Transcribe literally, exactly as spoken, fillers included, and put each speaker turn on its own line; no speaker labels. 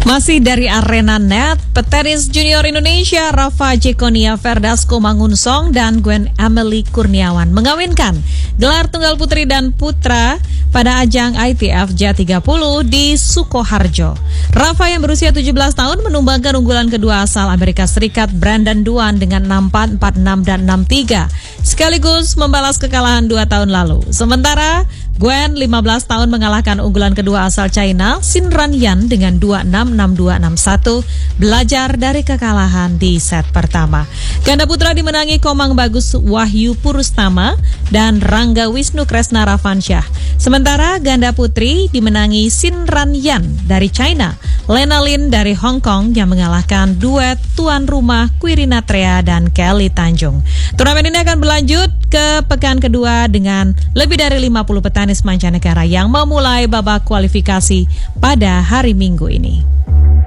Masih dari arena net, petenis junior Indonesia Rafa Jekonia Verdasco Mangunsong dan Gwen Emily Kurniawan mengawinkan gelar tunggal putri dan putra pada ajang I T F J tiga puluh di Sukoharjo. Rafa yang berusia tujuh belas tahun menumbangkan unggulan kedua asal Amerika Serikat Brandon Duan dengan enam empat, empat enam, dan enam tiga, sekaligus membalas kekalahan dua tahun lalu. Sementara Gwen lima belas tahun mengalahkan unggulan kedua asal China Xin Ranyan dengan dua enam, enam dua, enam satu, belajar dari kekalahan di set pertama. Ganda putra dimenangi Komang Bagus Wahyu Purustama dan Rangga Wisnu Kresna Ravansyah. Sementara ganda putri dimenangi Xin Ranyan dari China, Lena Lin dari Hong Kong yang mengalahkan duet tuan rumah Quirina Trea dan Kelly Tanjung. Turnamen ini akan berlanjut ke pekan kedua dengan lebih dari lima puluh petenis mancanegara yang memulai babak kualifikasi pada hari Minggu ini.